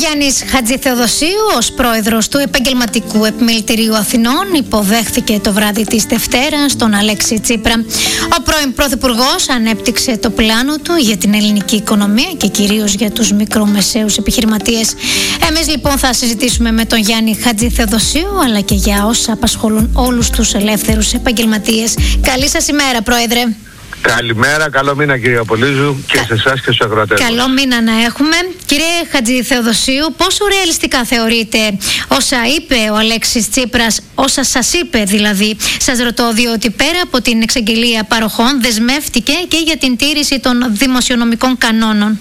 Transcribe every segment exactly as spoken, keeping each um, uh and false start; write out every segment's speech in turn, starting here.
Γιάννης Χατζηθεοδοσίου, ως πρόεδρος του Επαγγελματικού Επιμελητηρίου Αθηνών, υποδέχθηκε το βράδυ της Δευτέρας τον Αλέξη Τσίπρα. Ο πρώην πρωθυπουργός ανέπτυξε το πλάνο του για την ελληνική οικονομία και κυρίως για τους μικρομεσαίους επιχειρηματίες. Εμείς λοιπόν θα συζητήσουμε με τον Γιάννη Χατζηθεοδοσίου, αλλά και για όσα απασχολούν όλους τους ελεύθερους επαγγελματίες. Καλή σας ημέρα, Πρόεδρε. Καλημέρα, καλό μήνα κύριε Απολύζου και Κα... σε εσάς και στους ακροατές. Καλό μήνα να έχουμε. Κύριε Χατζηθεοδοσίου, πόσο ρεαλιστικά θεωρείτε όσα είπε ο Αλέξης Τσίπρας, όσα σας είπε δηλαδή? Σας ρωτώ, διότι πέρα από την εξαγγελία παροχών δεσμεύτηκε και για την τήρηση των δημοσιονομικών κανόνων.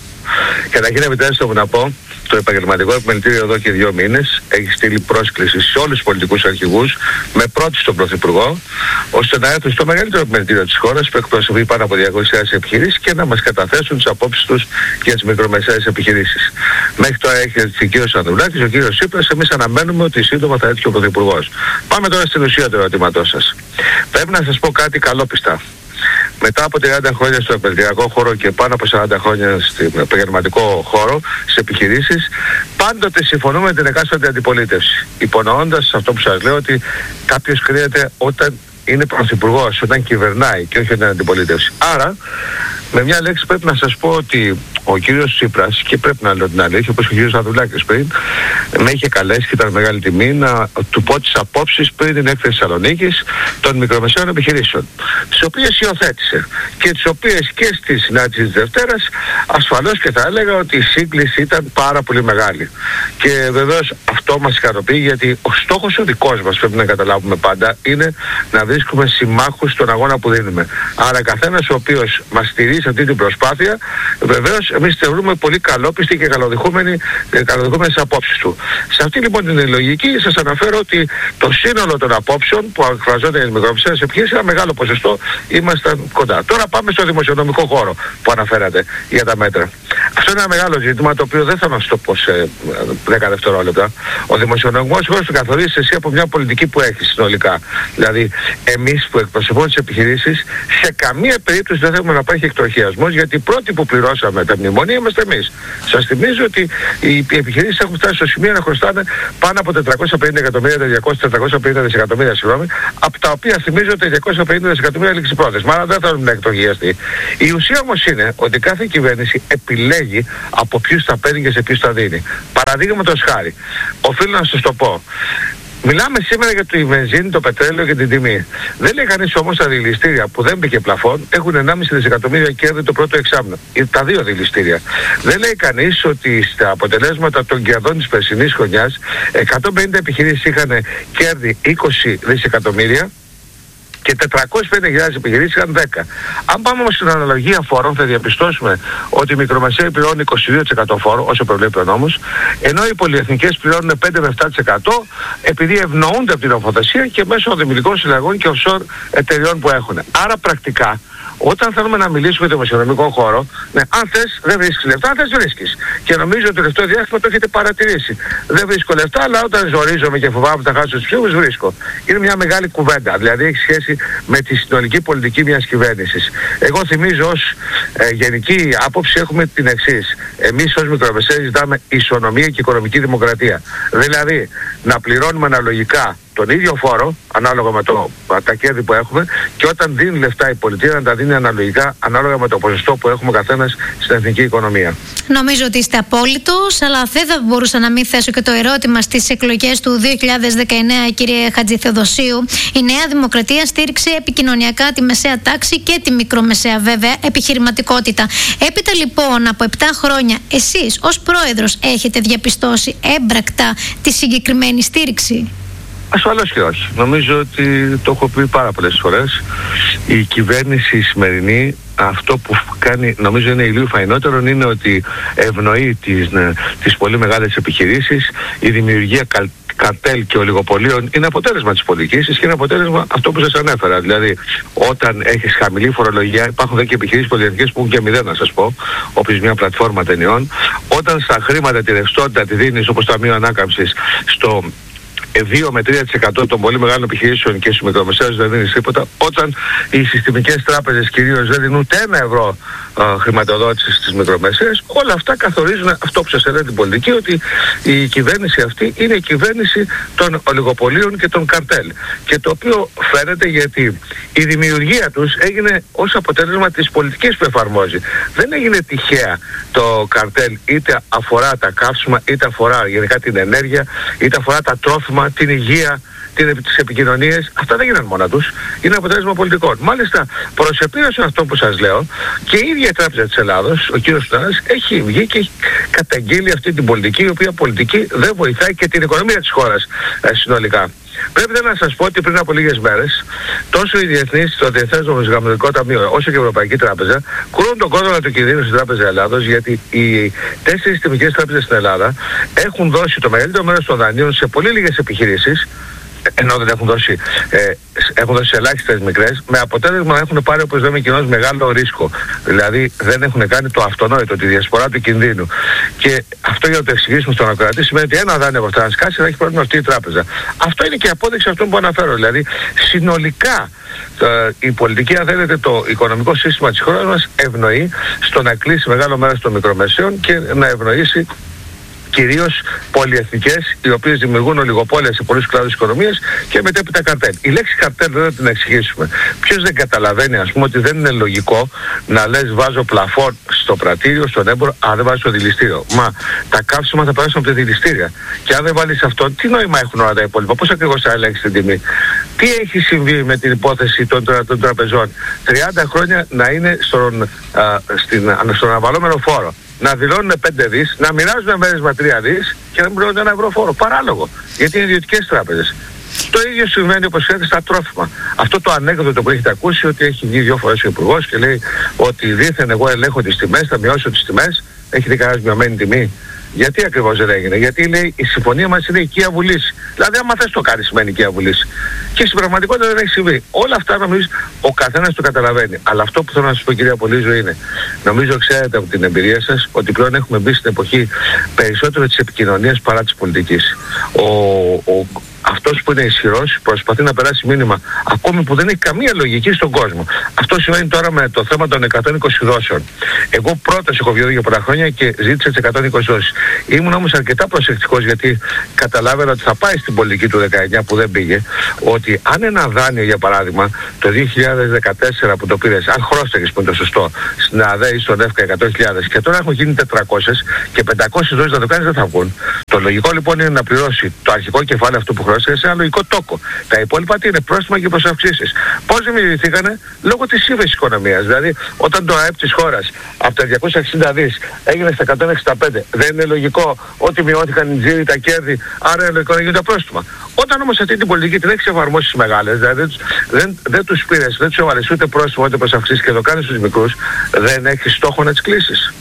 Καταρχήν επιτρέψτε μου να πω, το Επαγγελματικό Επιμελητήριο εδώ και δύο μήνες έχει στείλει πρόσκληση σε όλους τους πολιτικούς αρχηγούς, με πρώτη στον Πρωθυπουργό, ώστε να έρθουν στο μεγαλύτερο επιμελητήριο της χώρας που εκπροσωπεί πάνω από διακόσιες επιχειρήσεις και να μας καταθέσουν τις απόψεις τους για τις μικρομεσαίες επιχειρήσεις. Μέχρι τώρα έχει έρθει ο κύριος Ανδρουλάκης, ο κύριος Τσίπρας, εμείς αναμένουμε ότι σύντομα θα έρθει και ο Πρωθυπουργός. Πάμε τώρα στην ουσία του ερωτήματός σας. Πρέπει να σας πω κάτι καλόπιστα. Μετά από τριάντα χρόνια στο επαγγελματικό χώρο και πάνω από σαράντα χρόνια στον επαγγελματικό χώρο, στις επιχειρήσεις, πάντοτε συμφωνούμε με την εκάστοτε αντιπολίτευση. Υπονοώντας αυτό που σας λέω, ότι κάποιος κρίνεται όταν είναι πρωθυπουργός, όταν κυβερνάει και όχι όταν είναι αντιπολίτευση. Άρα, με μια λέξη πρέπει να σας πω ότι ο κύριος Τσίπρας, και πρέπει να λέω την αλήθεια, όπως και ο κύριος Ανδρουλάκης πριν, με είχε καλέσει και ήταν μεγάλη τιμή να του πω τις απόψεις πριν την έκθεση Θεσσαλονίκης των μικρομεσαίων επιχειρήσεων, τις οποίες υιοθέτησε και τις οποίες και στη συνάντηση της Δευτέρας ασφαλώς και θα έλεγα ότι η σύγκληση ήταν πάρα πολύ μεγάλη. Και βεβαίως αυτό μας ικανοποιεί, γιατί ο στόχος ο δικός μας, πρέπει να καταλάβουμε πάντα, είναι να βρίσκουμε συμμάχους στον αγώνα που δίνουμε. Άρα καθένας ο οποίος μας στηρίζει σε αυτή την προσπάθεια, βεβαίως εμείς θεωρούμε πολύ καλόπιστοι και καλοδεχούμενοι τις απόψεις του. Σε αυτή λοιπόν την λογική σας αναφέρω ότι το σύνολο των απόψεων που εκφραζόταν για τις μικρομεσαίες επιχειρήσεις, ένα μεγάλο ποσοστό ήμασταν κοντά. Τώρα πάμε στο δημοσιονομικό χώρο που αναφέρατε για τα μέτρα. Αυτό είναι ένα μεγάλο ζήτημα, το οποίο δεν θα μας το πω σε δέκα δευτερόλεπτα. Ο δημοσιονομικός χώρος του καθορίζεις εσύ από μια πολιτική που έχει συνολικά. Δηλαδή, εμείς που εκπροσωπούμε τις επιχειρήσεις, σε καμία περίπτωση δεν θέλουμε να υπάρχει εκτροχιασμός, γιατί οι πρώτοι που πληρώσαμε τα μνημόνια είμαστε εμείς. Σας θυμίζω ότι οι επιχειρήσεις έχουν φτάσει στο σημείο να χρωστάνε πάνω από τετρακόσια πενήντα εκατομμύρια, διακόσια, τετρακόσια πενήντα δισεκατομμύρια, συγγνώμη, από τα οποία θυμίζω ότι διακόσια πενήντα δισεκατομμύρια ληξιπρόθεσμα. Άρα δεν θέλουν να εκτροχιαστεί. Η ουσία όμως είναι ότι κάθε κυβέρνηση επιλέγει από ποιους τα παίρνει και σε ποιους τα δίνει. Παραδείγματος χάρη, οφείλω να σας το πω. Μιλάμε σήμερα για τη βενζίνη, το πετρέλαιο και την τιμή. Δεν λέει κανείς όμως τα δηληστήρια που δεν μπήκε πλαφόν έχουν ενάμιση δισεκατομμύρια κέρδη το πρώτο εξάμηνο. Τα δύο δηληστήρια. Δεν λέει κανείς ότι στα αποτελέσματα των κερδών της περσινής χρονιάς εκατόν πενήντα επιχειρήσεις είχαν κέρδη είκοσι δισεκατομμύρια και τετρακόσιες πενήντα χιλιάδες επιχειρήσεις είχαν δέκα. Αν πάμε όμως στην αναλογία φόρων, θα διαπιστώσουμε ότι οι μικρομεσαίοι πληρώνουν είκοσι δύο τοις εκατό φόρο, όσο προβλέπει ο νόμος, ενώ οι πολυεθνικές πληρώνουν πέντε με επτά τοις εκατό επειδή ευνοούνται από την νομοθεσία και μέσω δημιουργικών συλλαγών και offshore εταιριών που έχουν. Άρα πρακτικά, όταν θέλουμε να μιλήσουμε για το δημοσιονομικό χώρο, ναι, αν θες δεν βρίσκεις λεφτά, αν θες βρίσκεις. Και νομίζω ότι το τελευταίο διάστημα το έχετε παρατηρήσει. Δεν βρίσκω λεφτά, αλλά όταν ζορίζομαι και φοβάμαι ότι θα χάσω τους ψήφους, βρίσκω. Είναι μια μεγάλη κουβέντα. Δηλαδή έχει σχέση με τη συνολική πολιτική μιας κυβέρνησης. Εγώ θυμίζω ως ε, γενική άποψη έχουμε την εξής. Εμείς ως μικρομεσαίοι ζητάμε ισονομία και οικονομική δημοκρατία. Δηλαδή να πληρώνουμε αναλογικά τον ίδιο φόρο, ανάλογα με το, τα κέρδη που έχουμε, και όταν δίνει λεφτά η πολιτεία να τα δίνει αναλογικά, ανάλογα με το ποσοστό που έχουμε καθένας στην εθνική οικονομία. Νομίζω ότι είστε απόλυτος, αλλά δεν θα μπορούσα να μην θέσω και το ερώτημα στις εκλογές του δύο χιλιάδες δεκαεννέα, κύριε Χατζηθεοδοσίου. Η Νέα Δημοκρατία στήριξε επικοινωνιακά τη μεσαία τάξη και τη μικρομεσαία βέβαια επιχειρηματικότητα. Έπειτα λοιπόν από επτά χρόνια, εσείς ως πρόεδρος έχετε διαπιστώσει έμπρακτα τη συγκεκριμένη στήριξη? Ασφαλώς και όχι. Νομίζω ότι το έχω πει πάρα πολλές φορές. Η κυβέρνηση η σημερινή, αυτό που κάνει, νομίζω είναι ηλίου φαϊνότερο, είναι ότι ευνοεί τις, τις πολύ μεγάλες επιχειρήσεις. Η δημιουργία καλ, καρτέλ και ολιγοπολίων είναι αποτέλεσμα της πολιτικής και είναι αποτέλεσμα αυτό που σας ανέφερα. Δηλαδή, όταν έχεις χαμηλή φορολογία, υπάρχουν δε και επιχειρήσεις πολυεθνικές που έχουν και μηδέν, να σας πω, όπως μια πλατφόρμα ταινιών. Όταν στα χρήματα τη ρευστότητα τη δίνεις, όπως το Ταμείο Ανάκαμψης, στο δύο με τρία τοις εκατό των πολύ μεγάλων επιχειρήσεων και στους μικρομεσαίους δεν δίνεις τίποτα, όταν οι συστημικές τράπεζες κυρίως δεν δίνουν ούτε ένα ευρώ α, χρηματοδότηση στις μικρομεσαίες, όλα αυτά καθορίζουν αυτό που σας έλεγα την πολιτική, ότι η κυβέρνηση αυτή είναι η κυβέρνηση των ολιγοπολίων και των καρτέλ. Και το οποίο φαίνεται γιατί η δημιουργία τους έγινε ως αποτέλεσμα της πολιτικής που εφαρμόζει. Δεν έγινε τυχαία το καρτέλ, είτε αφορά τα καύσιμα, είτε αφορά γενικά την ενέργεια, είτε αφορά τα τρόφιμα, την υγεία, τις επικοινωνίες. Αυτά δεν γίνανε μόνα τους. Είναι αποτέλεσμα πολιτικών. Μάλιστα, προς επίρρωση αυτό που σας λέω, και η ίδια η Τράπεζα της Ελλάδος, ο κύριος Στάνας, έχει βγει και έχει καταγγείλει αυτή την πολιτική, η οποία πολιτική δεν βοηθάει και την οικονομία της χώρας ε, συνολικά. Πρέπει να σας πω ότι πριν από λίγες μέρες, τόσο η Διεθνής, το Διεθνές Νομισματικό Ταμείο, όσο και η Ευρωπαϊκή Τράπεζα, κρούν τον κόδωνα του κινδύνου στην Τράπεζα Ελλάδος, γιατί οι τέσσερις συστημικές τράπεζες στην Ελλάδα έχουν δώσει το μεγαλύτερο μέρος των δανείων σε πολύ λίγες επιχειρήσεις, ενώ δεν έχουν δώσει, ε, έχουν δώσει ελάχιστες μικρές, με αποτέλεσμα να έχουν πάρει, όπως λέμε κοινώς, μεγάλο ρίσκο. Δηλαδή δεν έχουν κάνει το αυτονόητο, τη διασπορά του κινδύνου. Και αυτό, για να το εξηγήσουμε στον ακροατή, σημαίνει ότι ένα δάνειο από αυτά να σκάσει θα έχει πρόβλημα αυτή η τράπεζα. Αυτό είναι και η απόδειξη αυτών που αναφέρω. Δηλαδή συνολικά ε, η πολιτική, αν θέλετε, το οικονομικό σύστημα της χώρας μας ευνοεί στο να κλείσει μεγάλο μέρος των μικρομεσαίων και να ευνοήσει κυρίως πολυεθνικές, οι οποίες δημιουργούν ολιγοπόλια σε πολλούς κλάδους της οικονομίας, και μετέπειτα καρτέλ. Η λέξη καρτέλ δεν θα την εξηγήσουμε. Ποιος δεν καταλαβαίνει, ας πούμε, ότι δεν είναι λογικό να λες βάζω πλαφόν στο πρατήριο, στον έμπορο, αν δεν βάζεις στο δηληστήριο. Μα τα καύσιμα θα περάσουν από τα δηληστήρια. Και αν δεν βάλεις αυτό, τι νόημα έχουν όλα τα υπόλοιπα? Πώς ακριβώς θα ελέγξεις την τιμή? Τι έχει συμβεί με την υπόθεση των, των τραπεζών? τριάντα χρόνια να είναι στον, α, στην, στον αναβαλλόμενο φόρο, να δηλώνουν πέντε δις, να μοιράζουν μέρισμα τρία δις και να μην πληρώνουν ένα ευρώ φόρο. Παράλογο. Γιατί είναι ιδιωτικές τράπεζες. Το ίδιο συμβαίνει, όπως ξέρετε, στα τρόφιμα. Αυτό το ανέκδοτο που έχετε ακούσει, ότι έχει βγει δύο φορές ο Υπουργός και λέει ότι δήθεν εγώ ελέγχω τις τιμές, θα μειώσω τις τιμές. Έχετε κανένα μειωμένη τιμή? Γιατί ακριβώς δεν έγινε? Γιατί λέει η συμφωνία μας είναι οικία βουλής. Δηλαδή, άμα θες το κάνει, σημαίνει οικία βουλής. Και στην πραγματικότητα δεν έχει συμβεί. Όλα αυτά νομίζω ο καθένας το καταλαβαίνει. Αλλά αυτό που θέλω να σας πω, κυρία Πολύζο, είναι, νομίζω ξέρετε από την εμπειρία σας, ότι πλέον έχουμε μπει στην εποχή περισσότερο της επικοινωνίας παρά της πολιτικής. Ο, ο, αυτός που είναι ισχυρός προσπαθεί να περάσει μήνυμα, ακόμη που δεν έχει καμία λογική στον κόσμο. Αυτό σημαίνει τώρα με το θέμα των εκατόν είκοσι δόσεων. Εγώ πρώτος έχω βγει εδώ για πολλά χρόνια και ζήτησα τις εκατόν είκοσι δόσεις. Ήμουν όμως αρκετά προσεκτικός, γιατί καταλάβαινα ότι θα πάει στην πολιτική του δεκαεννιά που δεν πήγε, ότι αν ένα δάνειο, για παράδειγμα, το δύο χιλιάδες δεκατέσσερα που το πήρες, αν χρώσταγες, που είναι το σωστό, στην ΑΔΕ ή στον ΕΦΚΑ εκατό χιλιάδες, και τώρα έχουν γίνει τετρακόσιες και πεντακόσιες δόσεις να το κάνεις, δεν θα βγουν. Το λογικό λοιπόν είναι να πληρώσει το αρχικό κεφάλαιο αυτό που χρώστηκε σε ένα λογικό τόκο. Τα υπόλοιπα τι είναι? Πρόστιμα και προσαυξήσεις. Πώς δημιουργηθήκανε? Λόγω της ύφεσης οικονομίας. Δηλαδή, όταν το ΑΕΠ της χώρας από τα διακόσια εξήντα δις έγινε στα εκατόν εξήντα πέντε, δεν είναι λογικό ότι μειώθηκαν οι τζίροι, τα κέρδη, άρα είναι λογικό να γίνουν τα πρόστιμα? Όταν όμως αυτή την πολιτική την έχεις εφαρμόσει στις μεγάλες, δηλαδή δεν, δεν, δεν τους πήρες, δεν τους έβαλες ούτε πρόστιμα ούτε προσαυξήσεις και το κάνεις στους μικρούς, δεν έχεις στόχο να τις κλείσεις.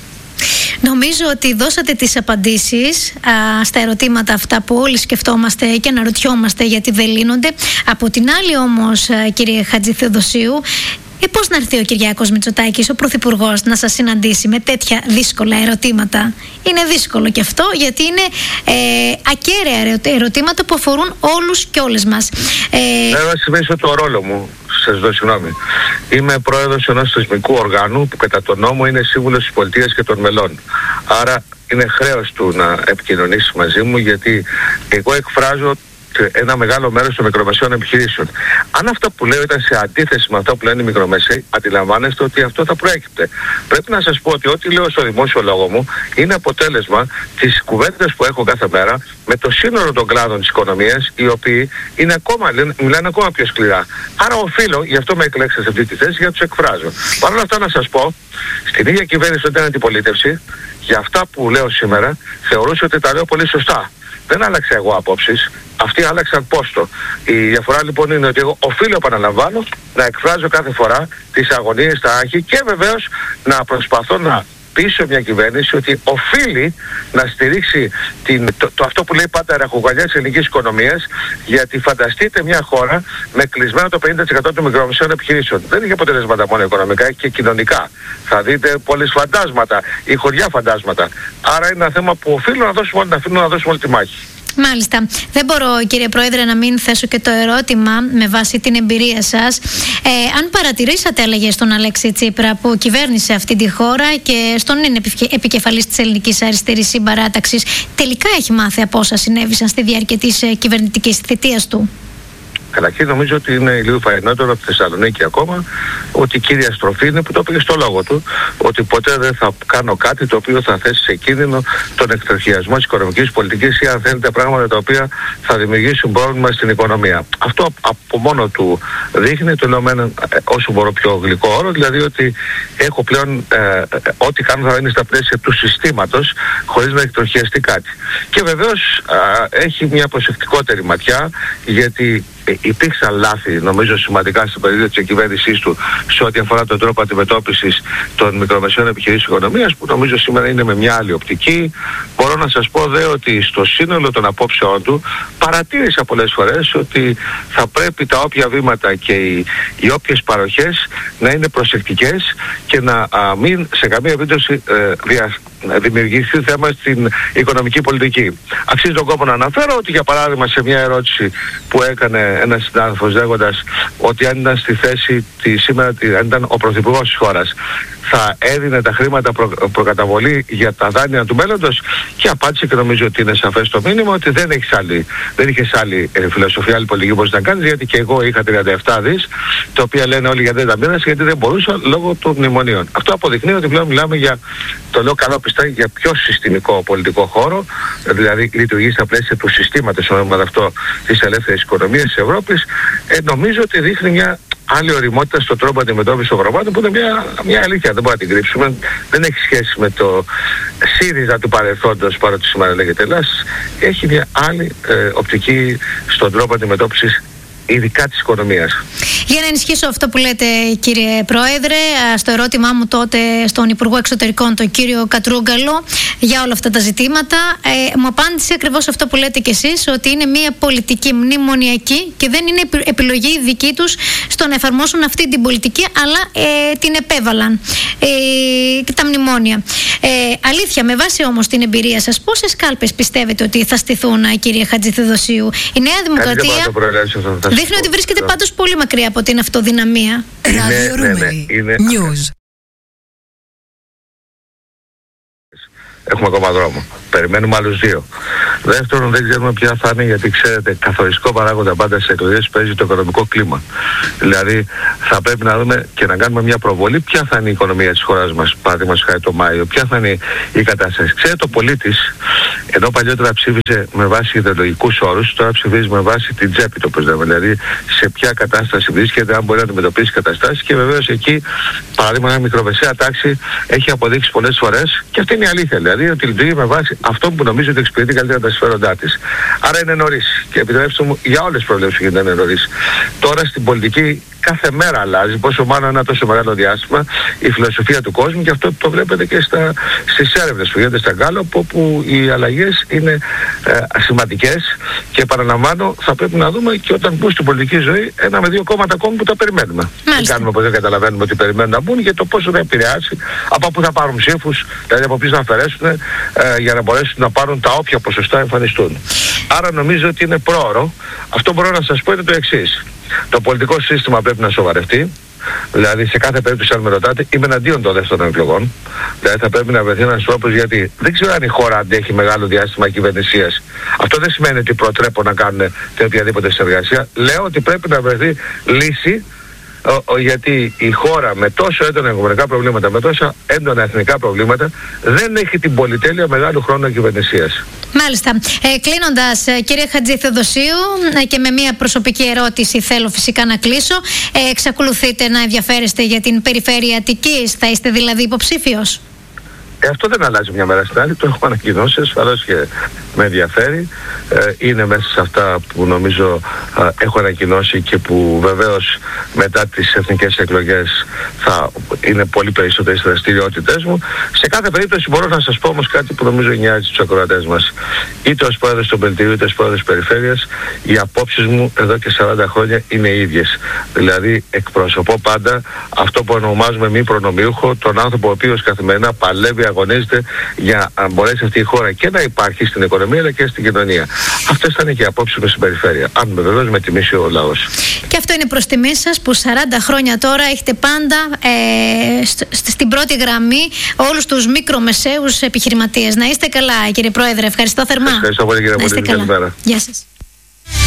Νομίζω ότι δώσατε τις απαντήσεις α, στα ερωτήματα αυτά που όλοι σκεφτόμαστε και αναρωτιόμαστε γιατί δεν λύνονται. Από την άλλη όμως, α, κύριε Χατζηθεοδοσίου, ε, πώς να έρθει ο Κυριάκος Μητσοτάκης, ο Πρωθυπουργός, να σας συναντήσει με τέτοια δύσκολα ερωτήματα? Είναι δύσκολο και αυτό, γιατί είναι ε, ακέραια ερωτήματα που αφορούν όλους και όλες μας. Ε, να σημαίνει το ρόλο μου. Σας δω συγγνώμη. Είμαι πρόεδρος ενός θεσμικού οργάνου που κατά τον νόμο είναι σύμβουλος της πολιτείας και των μελών. Άρα είναι χρέος του να επικοινωνήσει μαζί μου, γιατί εγώ εκφράζω ένα μεγάλο μέρος των μικρομεσαίων επιχειρήσεων. Αν αυτά που λέω ήταν σε αντίθεση με αυτά που λένε οι μικρομεσαίοι, αντιλαμβάνεστε ότι αυτό θα προέκυπτε. Πρέπει να σας πω ότι ό,τι λέω στο δημόσιο λόγο μου είναι αποτέλεσμα της κουβέντας που έχω κάθε μέρα με το σύνολο των κλάδων της οικονομίας, οι οποίοι είναι ακόμα, λένε, μιλάνε ακόμα πιο σκληρά. Άρα οφείλω, γι' αυτό με εκλέξατε σε αυτή τη θέση, για να τους εκφράζω. Παρ' όλα αυτά να σας πω, στην ίδια κυβέρνηση όταν ήταν αντιπολίτευση, για αυτά που λέω σήμερα, θεωρούσα ότι τα λέω πολύ σωστά. Δεν άλλαξα εγώ απόψεις, αυτοί άλλαξαν πόστο. Η διαφορά λοιπόν είναι ότι εγώ οφείλω, επαναλαμβάνω, να εκφράζω κάθε φορά τις αγωνίες, τα άγχη, και βεβαίως να προσπαθώ να πείσω μια κυβέρνηση ότι οφείλει να στηρίξει την, το, το αυτό που λέει πάντα ραχοκοκαλιά της ελληνικής οικονομίας, γιατί φανταστείτε μια χώρα με κλεισμένο το πενήντα τοις εκατό των μικρομεσαίων επιχειρήσεων. Δεν έχει αποτελέσματα μόνο οικονομικά, έχει και κοινωνικά. Θα δείτε πολλές φαντάσματα ή χωριά φαντάσματα. Άρα είναι ένα θέμα που οφείλω να δώσουμε όλοι, να αφήνω να δώσουμε όλη τη μάχη. Μάλιστα. Δεν μπορώ, κύριε Πρόεδρε, να μην θέσω και το ερώτημα με βάση την εμπειρία σας. Ε, αν παρατηρήσατε αλλαγές στον Αλέξη Τσίπρα που κυβέρνησε αυτή τη χώρα και στον είναι επικεφαλής της Ελληνικής Αριστερής Συμπαράταξης, τελικά έχει μάθει από όσα συνέβησαν στη διάρκεια της κυβερνητικής θητείας του? Καταρχήν νομίζω ότι είναι λίγο φαϊνότερο από τη Θεσσαλονίκη ακόμα ότι η κύρια στροφή είναι που το πήγε στο λόγο του, ότι ποτέ δεν θα κάνω κάτι το οποίο θα θέσει σε κίνδυνο τον εκτροχιασμό της οικονομικής πολιτικής ή αν θέλετε πράγματα τα οποία θα δημιουργήσουν πρόβλημα στην οικονομία. Αυτό από μόνο του δείχνει, το λέω με έναν όσο μπορώ πιο γλυκό όρο, δηλαδή ότι έχω πλέον ε, ό,τι κάνω θα είναι στα πλαίσια του συστήματος χωρίς να εκτροχιαστεί κάτι. Και βεβαίως ε, έχει μια προσεκτικότερη ματιά, γιατί υπήρξαν λάθη νομίζω σημαντικά στην περίοδο της κυβέρνησής του σε ό,τι αφορά τον τρόπο αντιμετώπισης των μικρομεσαίων επιχειρήσεων οικονομίας, που νομίζω σήμερα είναι με μια άλλη οπτική. Μπορώ να σας πω δε ότι στο σύνολο των απόψεών του παρατήρησα πολλές φορές ότι θα πρέπει τα όποια βήματα και οι, οι όποιες παροχές να είναι προσεκτικές και να α, μην σε καμία περίπτωση ε, δια, να δημιουργηθεί θέμα στην οικονομική πολιτική. Αξίζει τον κόπο να αναφέρω ότι για παράδειγμα σε μια ερώτηση που έκανε ένας συνάδελφος λέγοντας ότι αν ήταν στη θέση τη σήμερα, αν ήταν ο πρωθυπουργός της χώρας, θα έδινε τα χρήματα προ, προκαταβολή για τα δάνεια του μέλλοντος, και απάντησε, και νομίζω ότι είναι σαφές το μήνυμα, ότι δεν έχεις άλλη, δεν είχες άλλη ε, φιλοσοφία, άλλη πολιτική μπορείς να κάνεις, γιατί και εγώ είχα τριάντα επτά δις, τα οποία λένε όλοι γιατί δεν τα μοίρασε, γιατί δεν μπορούσα λόγω των μνημονίων. Αυτό αποδεικνύει ότι πλέον μιλάμε για, το λέω καλό πιστά, για πιο συστημικό πολιτικό χώρο, δηλαδή λειτουργεί στα πλαίσια του συστήματος ονόματα αυτό της ελεύθερης οικονομίας της Ευρώπης. Ε, νομίζω ότι δείχνει μια άλλη ωριμότητα στον τρόπο αντιμετώπισης των προβλημάτων, που είναι μια, μια αλήθεια, δεν μπορούμε να την κρύψουμε. Δεν έχει σχέση με το ΣΥΡΙΖΑ του παρελθόντος, παρότι σήμερα λέγεται Ελλάς. Έχει μια άλλη ε, οπτική στον τρόπο αντιμετώπισης, ειδικά της οικονομίας. Για να ενισχύσω αυτό που λέτε, κύριε Πρόεδρε, στο ερώτημά μου τότε στον Υπουργό Εξωτερικών, τον κύριο Κατρούγκαλο, για όλα αυτά τα ζητήματα, ε, μου απάντησε ακριβώς αυτό που λέτε κι εσείς, ότι είναι μια πολιτική μνημονιακή και δεν είναι επιλογή δική τους στο να εφαρμόσουν αυτή την πολιτική, αλλά ε, την επέβαλαν ε, τα μνημόνια. Ε, αλήθεια, με βάση όμως την εμπειρία σας, πόσες κάλπες πιστεύετε ότι θα στηθούν, κύριε Χατζηθεοδοσίου? Η Νέα Δημοκρατία δείχνει ότι βρίσκεται πάντως πολύ μακριά από την αυτοδυναμία. Ναι, ναι, ναι, είναι... News. Έχουμε ακόμα δρόμο. Περιμένουμε άλλους δύο. Δεύτερον, δεν ξέρουμε ποια θα είναι, γιατί ξέρετε, καθοριστικό παράγοντα πάντα στις εκλογές παίζει το οικονομικό κλίμα. Δηλαδή, θα πρέπει να δούμε και να κάνουμε μια προβολή ποια θα είναι η οικονομία της χώρας μας, παραδείγματος χάρη το Μάιο, ποια θα είναι η κατάσταση. Ξέρετε, ο πολίτης, ενώ παλιότερα ψήφιζε με βάση ιδεολογικούς όρους, τώρα ψηφίζει με βάση την τσέπη, το λέμε. Δηλαδή, σε ποια κατάσταση βρίσκεται, αν μπορεί να αντιμετωπίσει καταστάσεις, και βεβαίως εκεί, παραδείγμα, μια μικρομεσαία τάξη έχει αποδείξει πολλές φορές, και αυτή είναι η αλήθεια, δηλαδή, ότι λειτουργεί με βάση αυτό που νομίζω ότι εξυπηρετεί καλύτερα τα συμφέροντά της. Άρα είναι νωρίς. Και επιτρέψτε μου, για όλες τις προβλέψεις γιατί είναι νωρίς. Τώρα στην πολιτική κάθε μέρα αλλάζει, πόσο μάλλον ένα τόσο μεγάλο διάστημα, η φιλοσοφία του κόσμου, και αυτό το βλέπετε και στα, στις έρευνες που γίνονται στα Γκάλοπ, όπου οι αλλαγές είναι ε, σημαντικές, και παραλαμβάνω θα πρέπει να δούμε και όταν μπουν στην πολιτική ζωή ένα με δύο κόμματα ακόμη που τα περιμένουμε. Μάλιστα. Δεν κάνουμε που δεν καταλαβαίνουμε ότι περιμένουν να μπουν, και το πόσο θα επηρεάσει, από πού θα πάρουν ψήφους, δηλαδή από ποιους θα αφαιρέσουν ε, για να μπορέσουν να πάρουν τα όποια ποσοστά εμφανιστούν. Άρα νομίζω ότι είναι πρόωρο. Αυτό μπορώ να σας πω είναι το εξής. Το πολιτικό σύστημα πρέπει να σοβαρευτεί. Δηλαδή, σε κάθε περίπτωση, αν με ρωτάτε, είμαι εναντίον των δεύτερων εκλογών. Δηλαδή, θα πρέπει να βρεθεί ένας τρόπος, γιατί δεν ξέρω αν η χώρα αντέχει μεγάλο διάστημα κυβερνησίας. Αυτό δεν σημαίνει ότι προτρέπω να κάνουν την οποιαδήποτε συνεργασία. Λέω ότι πρέπει να βρεθεί λύση, ο, ο, γιατί η χώρα με τόσο έντονα οικονομικά προβλήματα, με τόσα έντονα εθνικά προβλήματα, δεν έχει την πολυτέλεια μεγάλου χρόνου κυβερνησίας. Μάλιστα. Ε, κλείνοντας, κύριε Χατζηθεοδοσίου, ε, και με μια προσωπική ερώτηση θέλω φυσικά να κλείσω. Ε, εξακολουθείτε να ενδιαφέρεστε για την περιφέρεια Αττικής? Θα είστε δηλαδή υποψήφιος? Ε, αυτό δεν αλλάζει μια μέρα στην άλλη, το έχουμε ανακοινώσει, ασφαλώς και με ενδιαφέρει. Ε, είναι μέσα σε αυτά που νομίζω ε, έχω ανακοινώσει, και που βεβαίως μετά τις εθνικές εκλογές θα είναι πολύ περισσότερες δραστηριότητες μου. Σε κάθε περίπτωση μπορώ να σας πω όμως κάτι που νομίζω νοιάζει τους ακροατές μας. Είτε ως πρόεδρος του Πελτηρίου, είτε ως πρόεδρος της Περιφέρειας, οι απόψεις μου εδώ και σαράντα χρόνια είναι οι ίδιες. Δηλαδή εκπροσωπώ πάντα αυτό που ονομάζουμε μη προνομιούχο, τον άνθρωπο ο οποίος καθημερινά παλεύει αγωνίζεται για να μπορέσει αυτή η χώρα και να υπάρχει στην οικονομία αλλά και στην κοινωνία. Αυτές θα είναι και οι απόψεις μου στην περιφέρεια. Αν βεβαίως με τιμήσει ο λαός. Και αυτό είναι προς τιμή σας που σαράντα χρόνια τώρα έχετε πάντα ε, st- στην πρώτη γραμμή όλους τους μικρομεσαίους επιχειρηματίες. Να είστε καλά, κύριε Πρόεδρε. Ευχαριστώ θερμά. Ευχαριστώ πολύ, κύριε Πολίτη. Καλημέρα. Γεια σας.